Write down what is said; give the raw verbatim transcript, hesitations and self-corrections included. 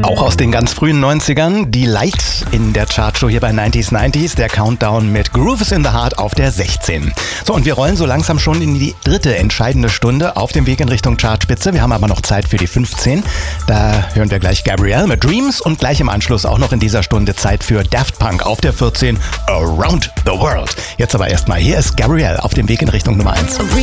Auch aus den ganz frühen neunzigern, die Lights in der Chartshow hier bei neunzig neunzig, der Countdown mit Grooves in the Heart auf der sechzehn. So, und wir rollen so langsam schon in die dritte entscheidende Stunde auf dem Weg in Richtung Chartspitze. Wir haben aber noch Zeit für die fünfzehn. Da hören wir gleich Gabrielle mit Dreams und gleich im Anschluss auch noch in dieser Stunde Zeit für Daft Punk auf der vierzehn, Around the World. Jetzt aber erstmal, hier ist Gabrielle auf dem Weg in Richtung Nummer eins.